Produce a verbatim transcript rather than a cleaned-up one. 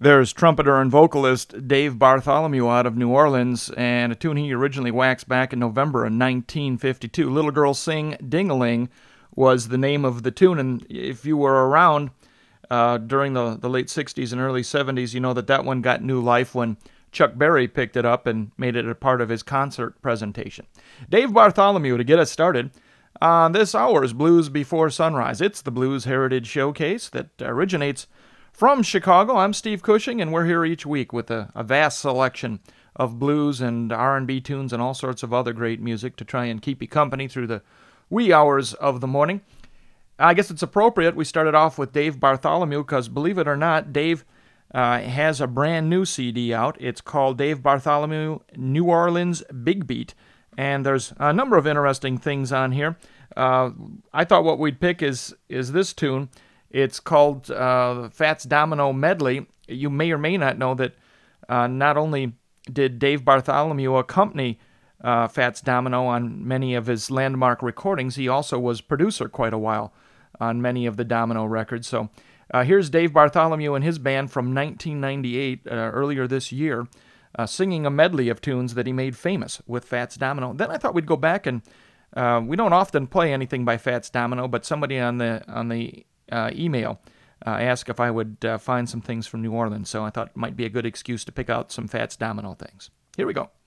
There's trumpeter and vocalist Dave Bartholomew out of New Orleans, and a tune he originally waxed back in November of nineteen fifty-two. Little Girl Sing Ding-a-Ling was the name of the tune, and if you were around uh, during the, the late sixties and early seventies, you know that that one got new life when Chuck Berry picked it up and made it a part of his concert presentation. Dave Bartholomew, to get us started on this hour's Blues Before Sunrise. It's the Blues Heritage Showcase that originates from Chicago. I'm Steve Cushing, and we're here each week with a, a vast selection of blues and R and B tunes and all sorts of other great music to try and keep you company through the wee hours of the morning. I guess it's appropriate we started off with Dave Bartholomew because, believe it or not, Dave uh, has a brand new C D out. It's called Dave Bartholomew New Orleans Big Beat, and there's a number of interesting things on here. Uh, I thought what we'd pick is is this tune. It's called uh, Fats Domino Medley. You may or may not know that uh, not only did Dave Bartholomew accompany uh, Fats Domino on many of his landmark recordings, he also was producer quite a while on many of the Domino records. So uh, here's Dave Bartholomew and his band from nineteen ninety-eight, uh, earlier this year, uh, singing a medley of tunes that he made famous with Fats Domino. Then I thought we'd go back and uh, we don't often play anything by Fats Domino, but somebody on the on the Uh, email uh, asked if I would uh, find some things from New Orleans, so I thought it might be a good excuse to pick out some Fats Domino things. Here we go.